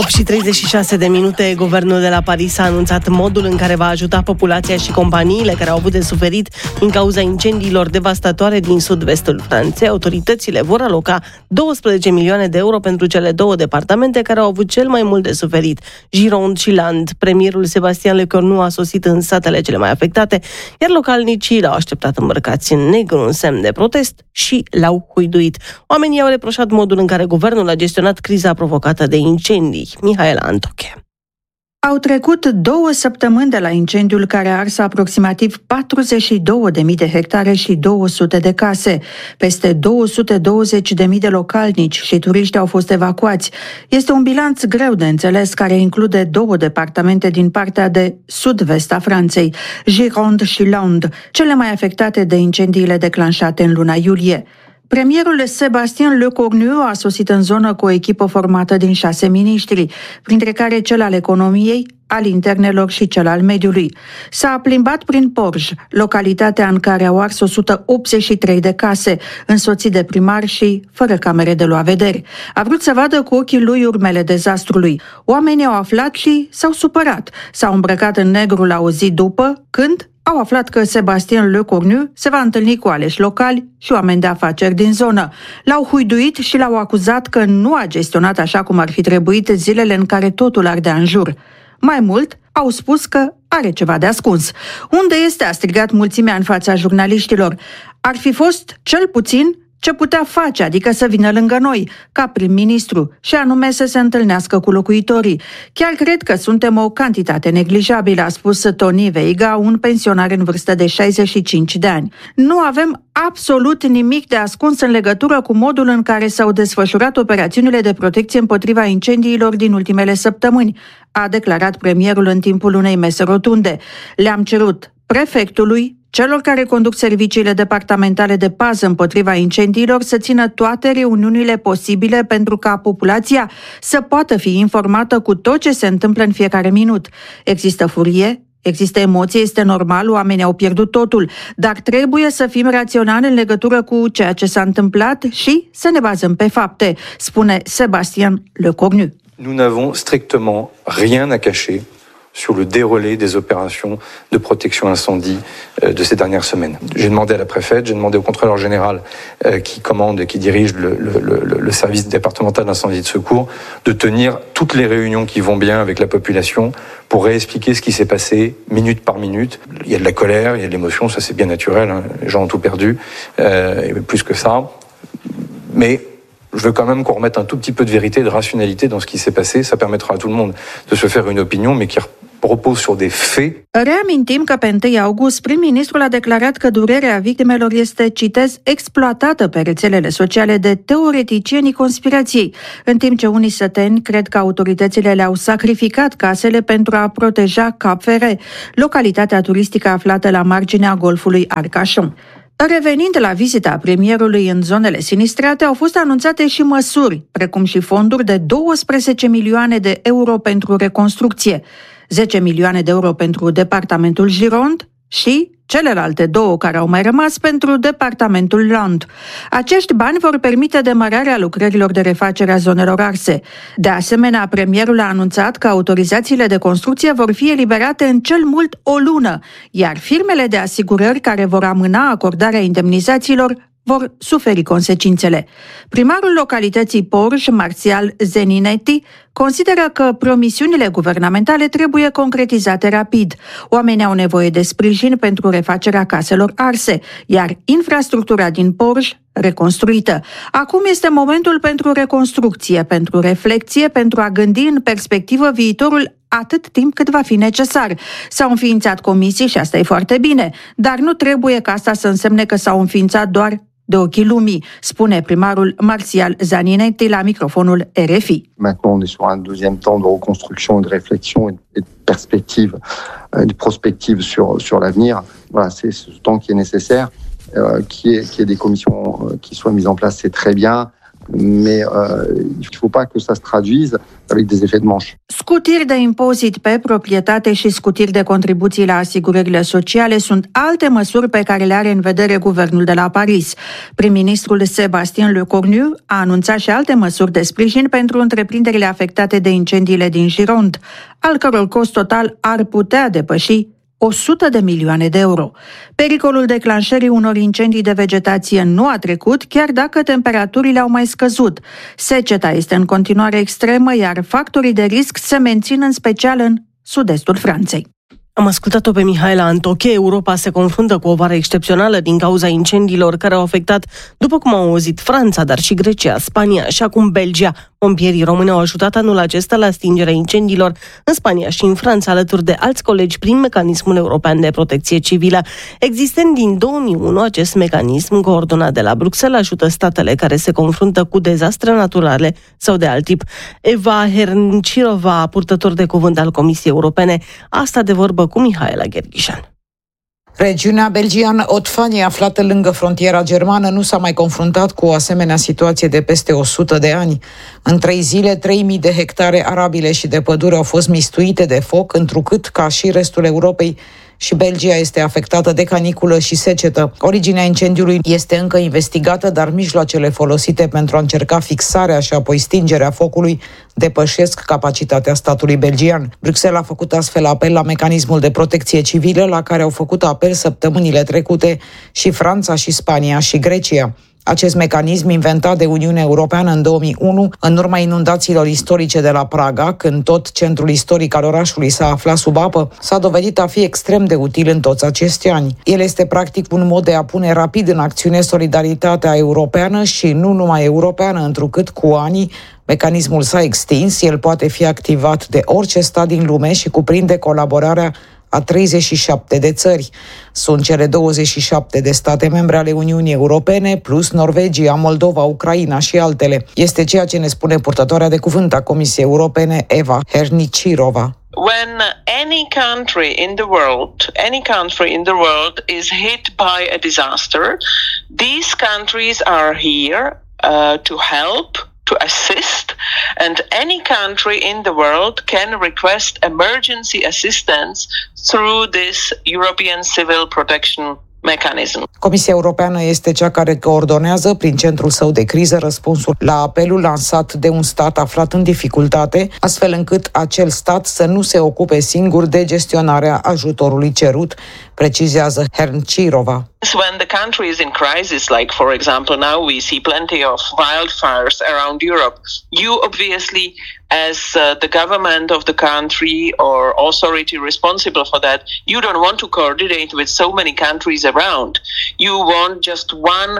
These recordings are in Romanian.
8:36, guvernul de la Paris a anunțat modul în care va ajuta populația și companiile care au avut de suferit din cauza incendiilor devastatoare din sud-vestul Franței. Autoritățile vor aloca 12 milioane de euro pentru cele două departamente care au avut cel mai mult de suferit, Gironde și Landes. Premierul Sébastien Lecornu a sosit în satele cele mai afectate, iar localnicii l-au așteptat îmbrăcați în negru, un semn de protest, și l-au huiduit. Oamenii au reproșat modul în care guvernul a gestionat criza provocată de incendii. Mihaela Antoche. Au trecut 2 săptămâni de la incendiul care a ars aproximativ 42.000 de hectare și 200 de case. Peste 220.000 de localnici și turiști au fost evacuați. Este un bilanț greu de înțeles care include 2 departamente din partea de sud-vest a Franței, Gironde și Landes, cele mai afectate de incendiile declanșate în luna iulie. Premierul Sébastien Lecornu a sosit în zonă cu o echipă formată din 6 miniștri, printre care cel al economiei, al internelor și cel al mediului. S-a plimbat prin Porj, localitatea în care au ars 183 de case, însoțit de primari și fără camere de luat vederi. A vrut să vadă cu ochii lui urmele dezastrului. Oamenii au aflat și s-au supărat. S-au îmbrăcat în negru la o zi după, când au aflat că Sébastien Lecornu se va întâlni cu aleși locali și oameni de afaceri din zonă. L-au huiduit și l-au acuzat că nu a gestionat așa cum ar fi trebuit zilele în care totul ardea în jur. Mai mult, au spus că are ceva de ascuns. Unde este, a strigat mulțimea în fața jurnaliștilor. Ar fi fost, cel puțin, ce putea face, adică să vină lângă noi, ca prim-ministru, și anume să se întâlnească cu locuitorii. Chiar cred că suntem o cantitate neglijabilă, a spus Tony Veiga, un pensionar în vârstă de 65 de ani. Nu avem absolut nimic de ascuns în legătură cu modul în care s-au desfășurat operațiunile de protecție împotriva incendiilor din ultimele săptămâni, a declarat premierul în timpul unei mese rotunde. Le-am cerut prefectului, celor care conduc serviciile departamentale de pază împotriva incendiilor să țină toate reuniunile posibile pentru ca populația să poată fi informată cu tot ce se întâmplă în fiecare minut. Există furie, există emoție, este normal, oamenii au pierdut totul, dar trebuie să fim raționali în legătură cu ceea ce s-a întâmplat și să ne bazăm pe fapte, spune Sébastien Lecornu. Nous n'avons strictement rien à cacher sur le déroulé des opérations de protection incendie de ces dernières semaines. J'ai demandé à la préfète, j'ai demandé au contrôleur général qui commande et qui dirige le service départemental d'incendie et de secours de tenir toutes les réunions qui vont bien avec la population pour réexpliquer ce qui s'est passé minute par minute. Il y a de la colère, il y a de l'émotion, ça c'est bien naturel, hein. Les gens ont tout perdu, et plus que ça. Mais je veux quand même qu'on remette un tout petit peu de vérité et de rationalité dans ce qui s'est passé. Ça permettra à tout le monde de se faire une opinion, mais qui repose sur des faits. Reamintim că pe 1 august prim-ministrul a declarat că durerea victimelor este, citez, exploatată pe rețelele sociale de teoreticienii conspirației, în timp ce unii săteni cred că autoritățile le-au sacrificat casele pentru a proteja Cap Ferret, localitatea turistică aflată la marginea golfului Arcachon. Revenind la vizita premierului în zonele sinistrate, au fost anunțate și măsuri, precum și fonduri de 12 milioane de euro pentru reconstrucție, 10 milioane de euro pentru departamentul Gironde și celelalte 2 care au mai rămas pentru departamentul Landes. Acești bani vor permite demararea lucrărilor de refacere a zonelor arse. De asemenea, premierul a anunțat că autorizațiile de construcție vor fi eliberate în cel mult o lună, iar firmele de asigurări care vor amâna acordarea indemnizațiilor vor suferi consecințele. Primarul localității Porj, Martial Zeninetti, consideră că promisiunile guvernamentale trebuie concretizate rapid. Oamenii au nevoie de sprijin pentru refacerea caselor arse, iar infrastructura din Porj reconstruită. Acum este momentul pentru reconstrucție, pentru reflecție, pentru a gândi în perspectivă viitorul atât timp cât va fi necesar. S-au înființat comisii și asta e foarte bine, dar nu trebuie ca asta să însemne că s-au înființat doar de ochii lumii, spune primarul Martial Zaninetti la microfonul RFI. Maintenant, on est sur un deuxième temps de reconstruction et de réflexion et de perspective, de prospective sur l'avenir. Voilà, c'est ce temps qui est nécessaire, qu'il y ait des commissions qui soient mises en place, c'est très bien. mais il ne faut pas que ça se traduise avec des effets de manche. Scutiri de impozit pe proprietate și scutiri de contribuții la asigurările sociale sunt alte măsuri pe care le are în vedere guvernul de la Paris. Prim-ministrul Sébastien Lecornu a anunțat și alte măsuri de sprijin pentru întreprinderile afectate de incendiile din Gironde, al căror cost total ar putea depăși 100 de milioane de euro. Pericolul declanșării unor incendii de vegetație nu a trecut, chiar dacă temperaturile au mai scăzut. Seceta este în continuare extremă, iar factorii de risc se mențin în special în sud-estul Franței. Am ascultat-o pe Mihaela Antoche. Europa se confruntă cu o vară excepțională din cauza incendiilor care au afectat, după cum au auzit, Franța, dar și Grecia, Spania și acum Belgia. Pompierii români au ajutat anul acesta la stingerea incendiilor în Spania și în Franța, alături de alți colegi, prin mecanismul european de protecție civilă. Existent din 2001, acest mecanism, coordonat de la Bruxelles, ajută statele care se confruntă cu dezastre naturale sau de alt tip. Eva Hernicirova, purtător de cuvânt al Comisiei Europene, a stat de vorbă cu Mihaela Gherghișan. Regiunea belgiană Haute-Fagne, aflată lângă frontiera germană, nu s-a mai confruntat cu o asemenea situație de peste 100 de ani. În 3 zile, 3.000 de hectare arabile și de pădure au fost mistuite de foc, întrucât, ca și restul Europei, și Belgia este afectată de caniculă și secetă. Originea incendiului este încă investigată, dar mijloacele folosite pentru a încerca fixarea și apoi stingerea focului depășesc capacitatea statului belgian. Bruxelles a făcut astfel apel la mecanismul de protecție civilă, la care au făcut apel săptămânile trecute și Franța, și Spania, și Grecia. Acest mecanism, inventat de Uniunea Europeană în 2001, în urma inundațiilor istorice de la Praga, când tot centrul istoric al orașului s-a aflat sub apă, s-a dovedit a fi extrem de util în toți acești ani. El este practic un mod de a pune rapid în acțiune solidaritatea europeană și nu numai europeană, întrucât cu ani mecanismul s-a extins, el poate fi activat de orice stat din lume și cuprinde colaborarea a 37 de țări. Sunt cele 27 de state membre ale Uniunii Europene, plus Norvegia, Moldova, Ucraina și altele. Este ceea ce ne spune purtătoarea de cuvânt a Comisiei Europene, Eva Hernicirova. When any country in the world is hit by a disaster, these countries are here to help, to assist, and any country in the world can request emergency assistance through this European Civil Protection Mechanism. Comisia Europeană este cea care coordonează prin centrul său de criză răspunsul la apelul lansat de un stat aflat în dificultate, astfel încât acel stat să nu se ocupe singur de gestionarea ajutorului cerut, precizează Hernicirova. When the country is in crisis, like for example now we see plenty of wildfires around Europe, you obviously as the government of the country or authority responsible for that, you don't want to coordinate with so many countries around. You want just one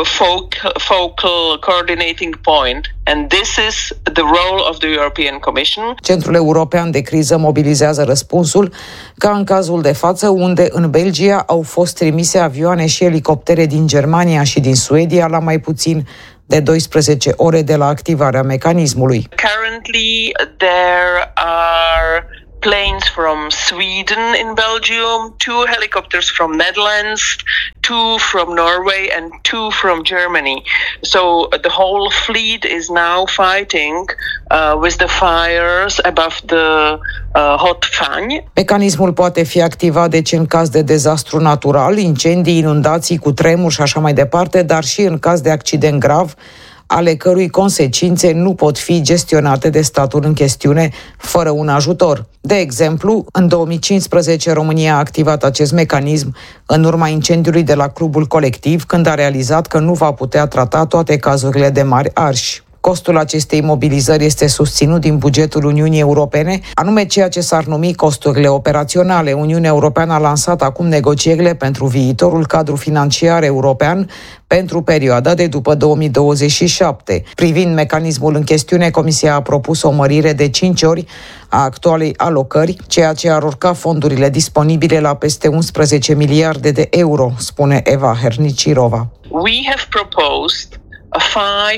focal coordinating point, and this is the role of the European Commission. Centrul European de Criză mobilizează răspunsul, ca în cazul de față, unde în Belgia au fost trimise avioane și elicoptere din Germania și din Suedia la mai puțin de 12 ore de la activarea mecanismului. Currently there are planes from Sweden in Belgium, 2 helicopters from Netherlands, 2 from Norway and 2 from Germany. So the whole fleet is now fighting with the fires above the Haute-Fagne. Mecanismul poate fi activat deci în caz de dezastru natural, incendii, inundații, cutremur și așa mai departe, dar și în caz de accident grav, ale cărui consecințe nu pot fi gestionate de statul în chestiune fără un ajutor. De exemplu, în 2015 România a activat acest mecanism în urma incendiului de la Clubul Colectiv, când a realizat că nu va putea trata toate cazurile de mari arși. Costul acestei mobilizări este susținut din bugetul Uniunii Europene, anume ceea ce s-ar numi costurile operaționale. Uniunea Europeană a lansat acum negocierile pentru viitorul cadru financiar european pentru perioada de după 2027. Privind mecanismul în chestiune, Comisia a propus o mărire de 5 ori a actualei alocări, ceea ce ar urca fondurile disponibile la peste 11 miliarde de euro, spune Eva Hernicirova. We have proposed a 5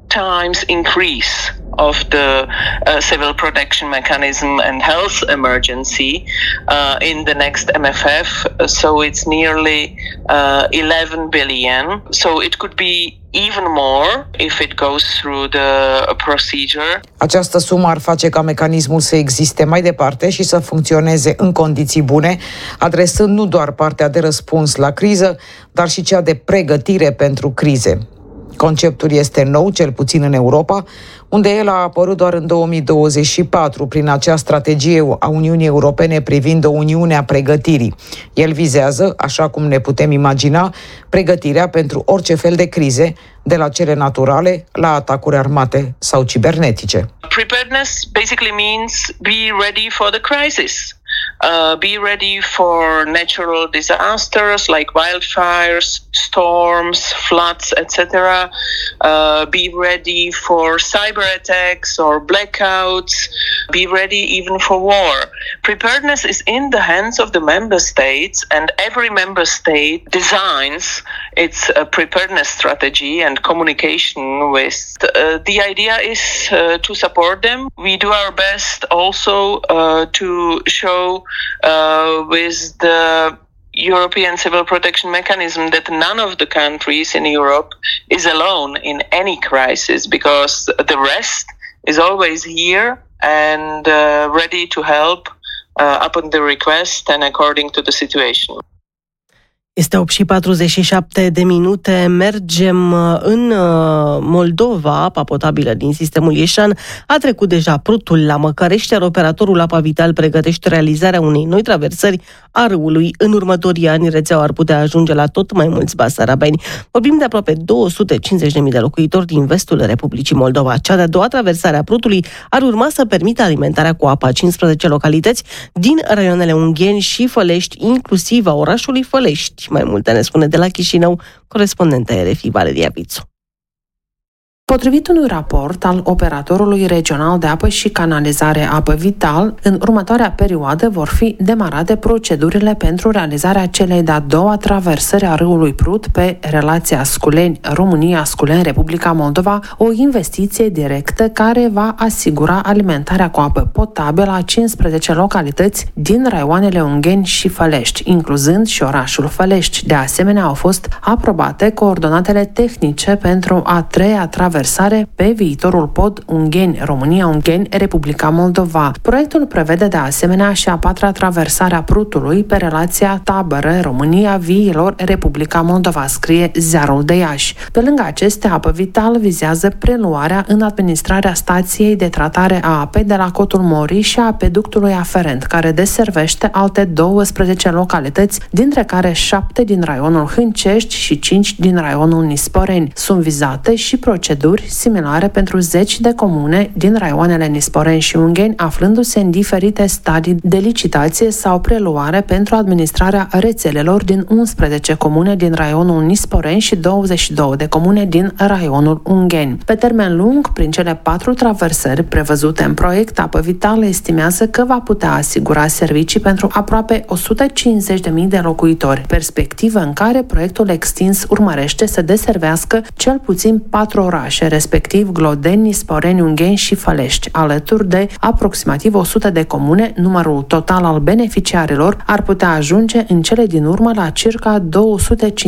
times increase of the civil protection mechanism and health emergency in the next MFF. So it's nearly 11 billion. So it could be even more if it goes through the procedure. Această sumă ar face ca mecanismul să existe mai departe și să funcționeze în condiții bune, adresând nu doar partea de răspuns la criză, dar și cea de pregătire pentru crize. Conceptul este nou, cel puțin în Europa, unde el a apărut doar în 2024 prin acea strategie a Uniunii Europene privind o Uniune a pregătirii. El vizează, așa cum ne putem imagina, pregătirea pentru orice fel de crize, de la cele naturale la atacuri armate sau cibernetice. Preparedness basically means be ready for the crisis. Be ready for natural disasters like wildfires, storms, floods, etc. Be ready for cyber attacks or blackouts. Be ready even for war. Preparedness is in the hands of the member states, and every member state designs its preparedness strategy and communication with. The idea is to support them. We do our best also to show with the European Civil Protection Mechanism that none of the countries in Europe is alone in any crisis, because the rest is always here and ready to help upon the request and according to the situation. Este 8:47. Mergem în Moldova. Apa potabilă din sistemul Ieșan a trecut deja Prutul la Măcărești, iar operatorul Apa Vital pregătește realizarea unei noi traversări a râului. În următorii ani, rețeaua ar putea ajunge la tot mai mulți basarabeni. Vorbim de aproape 250.000 de locuitori din vestul Republicii Moldova. Cea de-a doua traversare a Prutului ar urma să permită alimentarea cu apă a 15 localități din raioanele Ungheni și Fălești, inclusiv a orașului Fălești. Mai multe ne spune de la Chișinău corespondenta RFI Valeria Vițu. Potrivit unui raport al operatorului regional de apă și canalizare Apă Vital, în următoarea perioadă vor fi demarate procedurile pentru realizarea celei de-a doua traversări a râului Prut pe relația Sculeni-România, Sculeni-Republica Moldova, o investiție directă care va asigura alimentarea cu apă potabilă a 15 localități din raioanele Ungheni și Fălești, incluzând și orașul Fălești. De asemenea, au fost aprobate coordonatele tehnice pentru a treia traversare pe viitorul pod Ungheni-România, Ungheni-Republica Moldova. Proiectul prevede de asemenea și a patra traversare a Prutului pe relația Tabără-România, Viilor, Republica Moldova, scrie Ziarul de Iași. Pe lângă acestea, Apă Vital vizează preluarea în administrarea stației de tratare a apei de la Cotul Morii și a apeductului aferent, care deservește alte 12 localități, dintre care 7 din raionul Hâncești și 5 din raionul Nisporeni. Sunt vizate și proceduri similare pentru 10 de comune din raioanele Nisporeni și Ungheni, aflându-se în diferite stadii de licitație sau preluare pentru administrarea rețelelor din 11 comune din raionul Nisporeni și 22 de comune din raionul Ungheni. Pe termen lung, prin cele 4 traversări prevăzute în proiect, Apă Vital estimează că va putea asigura servicii pentru aproape 150.000 de locuitori, perspectivă în care proiectul extins urmărește să deservească cel puțin 4 orașe, respectiv Glodeni, Nisporeni, Ungheni și Fălești, alături de aproximativ 100 de comune. Numărul total al beneficiarilor ar putea ajunge în cele din urmă la circa 250